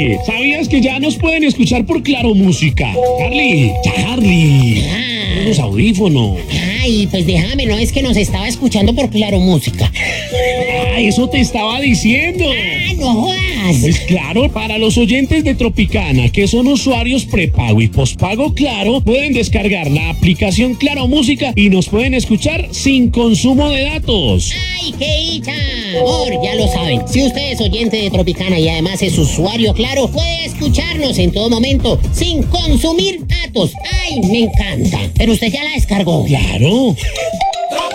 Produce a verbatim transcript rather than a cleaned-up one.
Charlie, ¿sabías que ya nos pueden escuchar por Claro Música? Charlie, Charlie, Ah, los audífonos. ay, pues déjame, no es que nos estaba escuchando por Claro Música. Ah, eso te estaba diciendo. Ah, no jodas. Pues claro, para los oyentes de Tropicana, que son usuarios prepago y pospago Claro, pueden descargar la aplicación Claro Música y nos pueden escuchar sin consumo de datos. ¡Ay, qué dicha! Amor, ya lo saben. Si usted es oyente de Tropicana y además es usuario Claro, puede escucharnos en todo momento sin consumir datos. ¡Ay, me encanta! Pero usted ya la descargó. Claro.